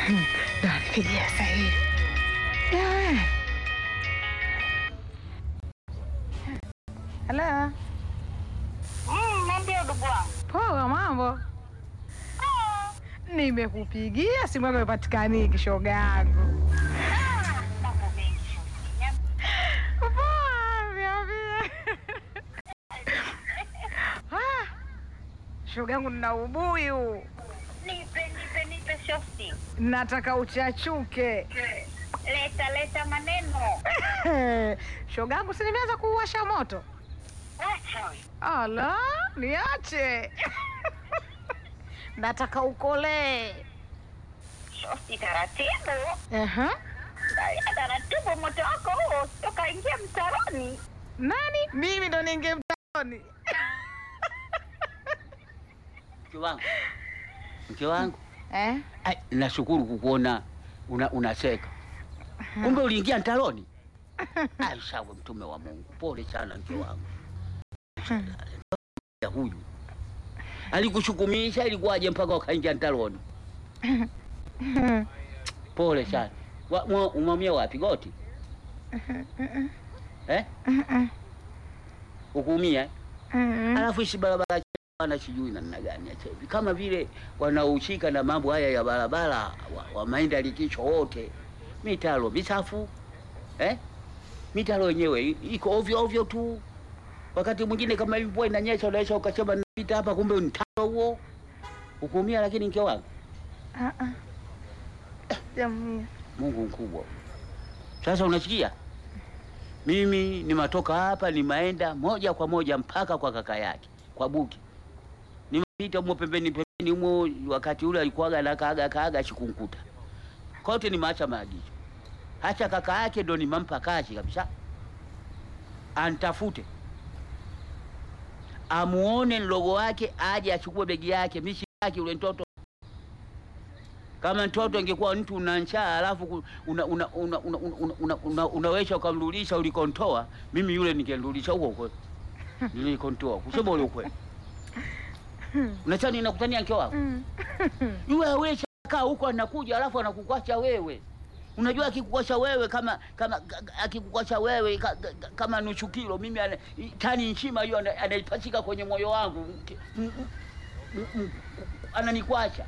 Ndo alipigia sahihi. Hello. Ndio ndugu wangu. Poa, mambo? Nimekupigia simu yako ipatikani kishoga yangu. Mambo mengi. Poa, vipi? Shoga yangu nina ubuyu. Nipe shosti. Nataka uchachuke. Leta maneno. Shoga yangu si nimeanza kuwasha moto. Acha. Ala, niache. Nataka ukole. Shosti taratibu. Aha. Taratibu moto wako huo toka ingia mtaroni. Nani? Mimi ndo ninge mtaoni. Mke wangu. Eh? Nashukuru kukuona unacheka. Kumbe uliingia mtaroni? Sawa mtume wa Mungu. Pole sana mke wangu. Huyu alikushukumisha ilikuwaje mpaka ukaingia mtaroni? Pole sana. Umamia wapi goti? Ukumia? Alafu ishi barabara ana sijui namna gani acha hivi. Kama vile wanaohusika na mambo haya ya barabara wa maenda likicho wote. Mitaro misafu. Mitaro yenyewe iko ovyo tu. Wakati mwingine kama hivi mvua inanyesha unaweza ukasema napita hapa kumbe mtaro huo. Ukumia lakini mke wangu. Jamii. Mungu mkubwa. Sasa unasikia? Mimi nimatoka hapa nimaenda moja kwa moja mpaka kwa kaka yake, kwa Buki. Nimepita humo pembeni humo wakati ule alikuwaga na kaaga shikunkuta. Kote nimeacha maagizo. Hata kaka yake ndo nimampa kazi kabisa. Antafute. Amuone logo wake aje achukue begi yake, mishi yake ule mtoto. Kama mtoto angekuwa mtu una njaa alafu unaweza ukamrudisha ulikontoa, mimi yule ningerudisha huko. Nilikontoa. Kusema ule ukweli. Unachani ninakutania mke wako? Yule wewe kaa huko anakuja alafu anakukwacha wewe. Unajua akikukwacha wewe kama akikukwacha wewe kama nusu kilo, mimi tani nzima hiyo anaipachika kwenye moyo wangu. Ananikwacha.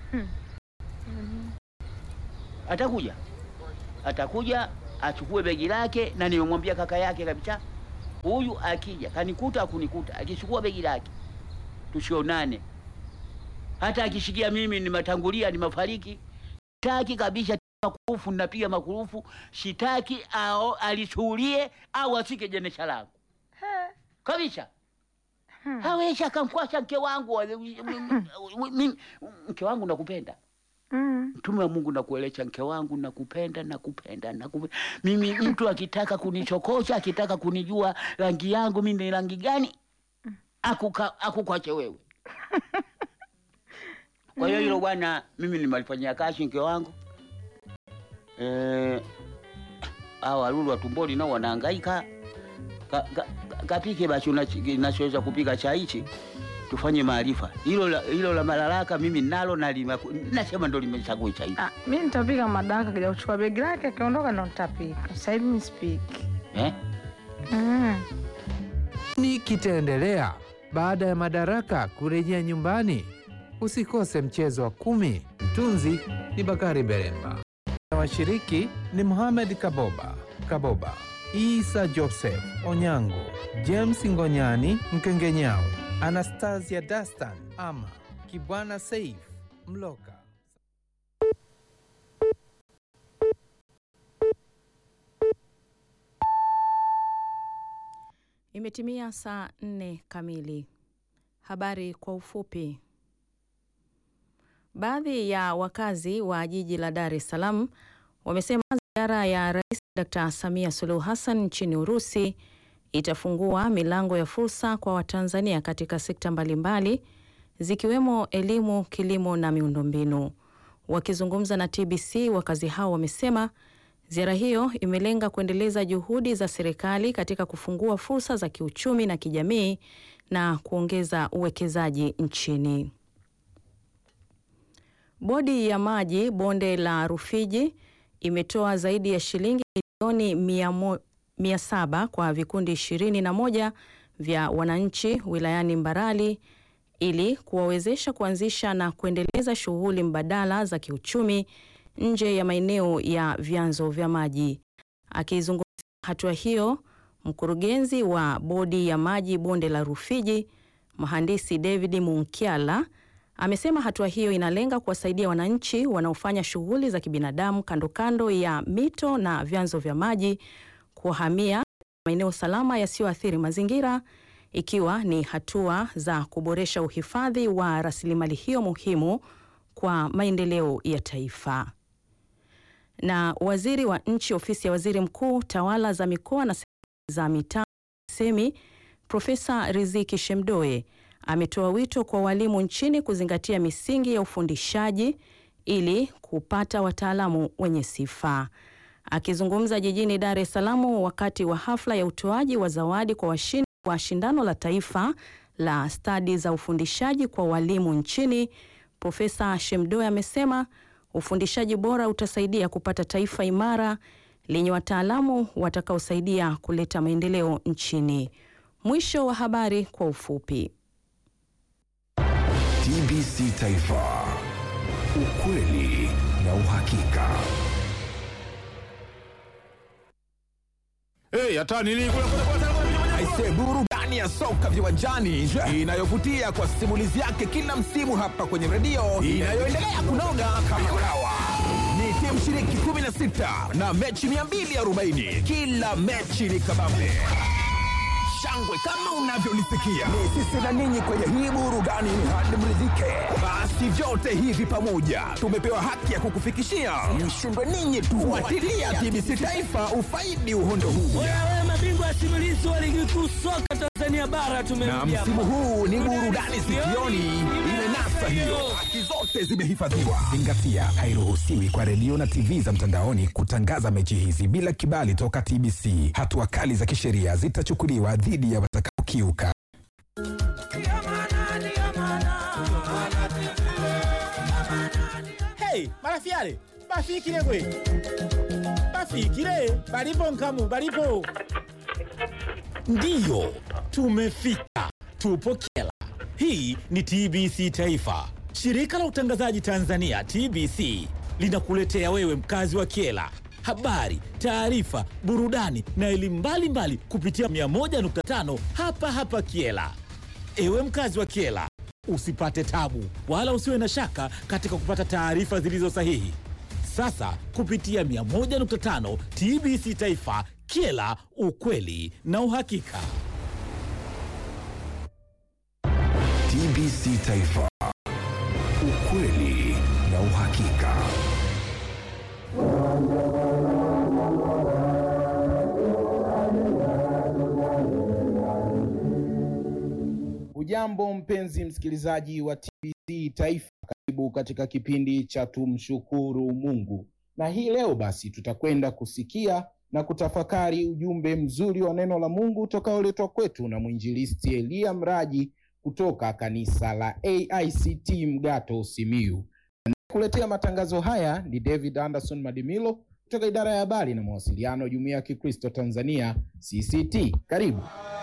Atakuja achukue begi lake na nimemwambia kaka yake kabisa. Huyu akija kanikuta kunikuta, akichukua begi lake tusionane. Hata akishikia mimi nimetangulia nimefariki. Sitaki kabisa makurufu, napiga makurufu. Sitaki alisuhulie au asike jenesha langu. Kabisa. Hawezi akamkwasha mke wangu. Mke wangu nakupenda. Mtume wa Mungu nakueleza mke wangu nakupenda. Mimi mtu akitaka kunichokoza, akitaka kunijua rangi yangu mimi ni rangi gani, akukwache wewe. Kwa hiyo hilo bwana mimi nimalifanyia kazi mke wangu. Hawa lulu wa tumboni nao wanahangaika. Kapike basi unachoweza kupika chai hichi. Tufanye maarifa. Hilo la madaraka mimi nalo na nasema ndo limechagua chai. Mimi nitapika madaraka kija kuchukua begi lake akiondoka ndo nitapika. Sasa hivi speak. Ni kitaendelea baada ya madaraka kurejea nyumbani. Usikose mchezo wa 10. Mtunzi ni Bakari Beremba. Washiriki ni Mohamed Kaboba, Isa Joseph Onyango, James Ngonyani Mkengenyao, Anastasia Dastan Ama, Kibwana Saif Mloka. Imetimia saa 4 kamili. Habari kwa ufupi. Baadhi ya wakazi wa jiji la Dar es Salaam wamesema ziara ya Rais Dr. Samia Suluhu Hassan nchini Urusi itafungua milango ya fursa kwa Watanzania katika sekta mbalimbali zikiwemo elimu, kilimo na miundombinu. Wakizungumza na TBC, wakazi hao wamesema ziara hiyo imelenga kuendeleza juhudi za serikali katika kufungua fursa za kiuchumi na kijamii na kuongeza uwekezaji nchini. Bodi ya maji bonde la Rufiji imetoa zaidi ya shilingi milioni 700 kwa vikundi 21 vya wananchi wilayani Mbarali ili kuwawezesha kuanzisha na kuendeleza shughuli mbadala za kiuchumi nje ya maeneo ya vyanzo vya maji. Akizungumzia hatua hiyo, mkurugenzi wa bodi ya maji bonde la Rufiji, Mhandisi David Munkiala, amesema hatua hiyo inalenga kuwasaidia wananchi wanaofanya shughuli za kibinadamu kando kando ya mito na vyanzo vya maji kuhamia maeneo salama yasiyoathiri mazingira, ikiwa ni hatua za kuboresha uhifadhi wa rasilimali hiyo muhimu kwa maendeleo ya taifa. Na waziri wa nchi ofisi ya waziri mkuu, tawala za mikoa na za mitaa SEMI, Profesa Riziki Shemdoe ametoa wito kwa walimu nchini kuzingatia misingi ya ufundishaji ili kupata wataalamu wenye sifa. Akizungumza jijini Dar es Salaam wakati wa hafla ya utoaji wa zawadi kwa washindi wa shindano la taifa la stadi za ufundishaji kwa walimu nchini, Profesa Shemdoe amesema ufundishaji bora utasaidia kupata taifa imara lenye wataalamu watakaosaidia kuleta maendeleo nchini. Mwisho wa habari kwa ufupi. TBC Taifa, ukweli na uhakika. Hata nini aise, burudani ya soka viwanjani inayovutia kwa simulizi yake kila msimu hapa kwenye redio inayoendelea kunoga kama kulawa. Ni timu shiriki 16 na mechi 240. Kila mechi ni kabambe. Shangwe kama unavyolisikia. Ni sisi na ninyi kwenye hii burudani hadi mridhike. Basi vyote hivi pamoja tumepewa haki ya kukufikishia. Mshindwe ninyi tu. Fuatilia TBC Taifa ufaidi uhondo huu. Wewe mabingwa simulizi wa ligi kuu soka Tanzania bara tumerudi. Na msimu huu ni burudani sikioni imenasa hiyo. Haki zote zimehifadhiwa. Zingatia, hairuhusiwi kwa redio na TV za mtandaoni kutangaza mechi hizi bila kibali toka TBC. Hatua kali za kisheria zitachukuliwa dhidi ya watakaokiuka. Hey, marafiale, bafikire gwe. Bafikire, balipo nkamu, balipo. Ndiyo, tumefika. Tupo Kyela. Hii ni TBC Taifa. Shirika la utangazaji Tanzania TBC linakuletea wewe mkazi wa Kyela habari, taarifa, burudani na elimu mbalimbali kupitia 101.5 hapa Kyela. Ewe mkazi wa Kyela, usipate tabu wala usiwe na shaka katika kupata taarifa zilizo sahihi. Sasa kupitia 101.5 TBC Taifa Kyela, ukweli na uhakika. TBC Taifa, ukweli na uhakika. Ujambo mpenzi msikilizaji wa TBC Taifa, karibu katika kipindi cha Tumshukuru Mungu. Na hii leo basi tutakwenda kusikia na kutafakari ujumbe mzuri wa neno la Mungu utakaoletwa kwetu na mwinjilisti Elia Mraji kutoka kanisa la AICT Mgato Simiyu. Kuletea matangazo haya ni David Anderson Madimilo kutoka idara ya habari na mawasiliano Jumuiya ya Kikristo Tanzania CCT. Karibu.